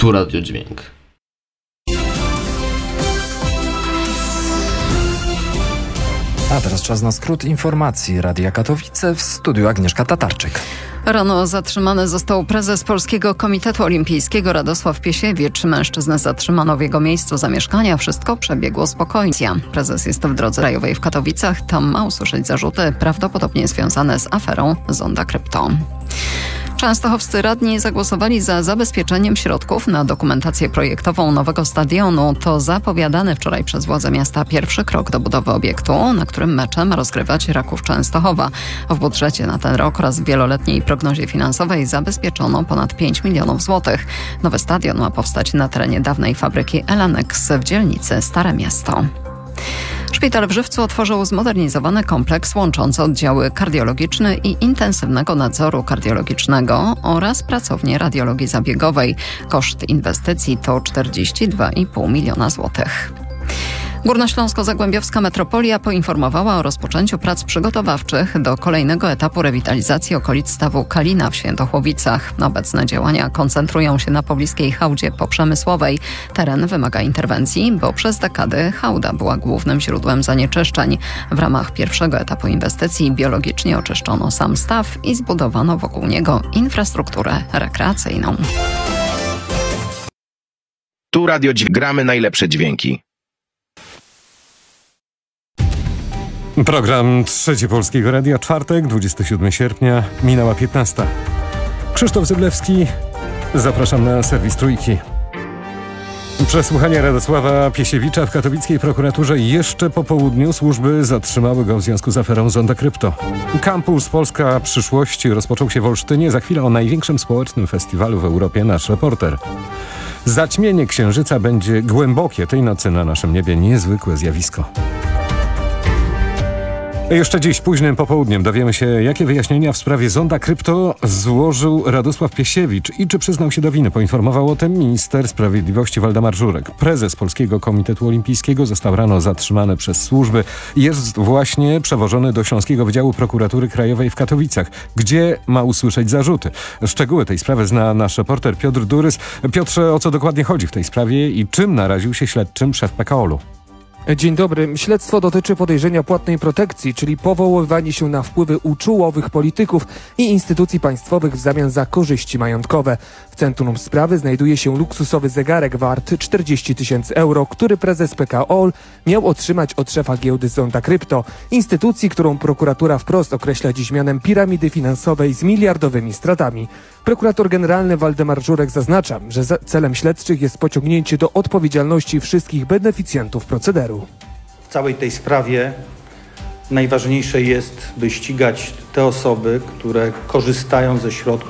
Tu Radio Dźwięk. A teraz czas na skrót informacji Radia Katowice, w studiu Agnieszka Tatarczyk. Rano zatrzymany został prezes Polskiego Komitetu Olimpijskiego Radosław Piesiewicz. Mężczyznę zatrzymano w jego miejscu zamieszkania. Wszystko przebiegło spokojnie. Prezes jest w drodze krajowej w Katowicach. Tam ma usłyszeć zarzuty prawdopodobnie związane z aferą Zonda Krypto. Częstochowscy radni zagłosowali za zabezpieczeniem środków na dokumentację projektową nowego stadionu. To zapowiadany wczoraj przez władze miasta pierwszy krok do budowy obiektu, na którym mecze ma rozgrywać Raków Częstochowa. W budżecie na ten rok oraz w wieloletniej prognozie finansowej zabezpieczono ponad 5 milionów złotych. Nowy stadion ma powstać na terenie dawnej fabryki Elanex w dzielnicy Stare Miasto. Szpital w Żywcu otworzył zmodernizowany kompleks łączący oddziały kardiologiczne i intensywnego nadzoru kardiologicznego oraz pracownię radiologii zabiegowej. Koszt inwestycji to 42,5 miliona złotych. Górnośląsko-Zagłębiowska Metropolia poinformowała o rozpoczęciu prac przygotowawczych do kolejnego etapu rewitalizacji okolic stawu Kalina w Świętochłowicach. Obecne działania koncentrują się na pobliskiej hałdzie poprzemysłowej. Teren wymaga interwencji, bo przez dekady hałda była głównym źródłem zanieczyszczeń. W ramach pierwszego etapu inwestycji biologicznie oczyszczono sam staw i zbudowano wokół niego infrastrukturę rekreacyjną. Tu Radio Dźwięk. Gramy najlepsze dźwięki. Program Trzeci Polskiego Radia, czwartek, 27 sierpnia, minęła 15. Krzysztof Zyblewski, zapraszam na serwis Trójki. Przesłuchanie Radosława Piesiewicza w katowickiej prokuraturze jeszcze po południu. Służby zatrzymały go w związku z aferą Zonda Krypto. Kampus Polska Przyszłości rozpoczął się w Olsztynie. Za chwilę o największym społecznym festiwalu w Europie nasz reporter. Zaćmienie księżyca będzie głębokie. Tej nocy na naszym niebie niezwykłe zjawisko. Jeszcze dziś późnym popołudniem dowiemy się, jakie wyjaśnienia w sprawie Zonda Krypto złożył Radosław Piesiewicz i czy przyznał się do winy. Poinformował o tym minister sprawiedliwości Waldemar Żurek. Prezes Polskiego Komitetu Olimpijskiego został rano zatrzymany przez służby i jest właśnie przewożony do Śląskiego Wydziału Prokuratury Krajowej w Katowicach, gdzie ma usłyszeć zarzuty. Szczegóły tej sprawy zna nasz reporter Piotr Durys. Piotrze, o co dokładnie chodzi w tej sprawie i czym naraził się śledczym szef PKOL-u? Dzień dobry. Śledztwo dotyczy podejrzenia płatnej protekcji, czyli powoływanie się na wpływy u czołowych polityków i instytucji państwowych w zamian za korzyści majątkowe. W centrum sprawy znajduje się luksusowy zegarek wart 40 000 euro, który prezes PKOL miał otrzymać od szefa giełdy Zonda Krypto, instytucji, którą prokuratura wprost określa dziś mianem piramidy finansowej z miliardowymi stratami. Prokurator generalny Waldemar Żurek zaznacza, że celem śledczych jest pociągnięcie do odpowiedzialności wszystkich beneficjentów procederu. W całej tej sprawie najważniejsze jest, by ścigać te osoby, które korzystają ze środków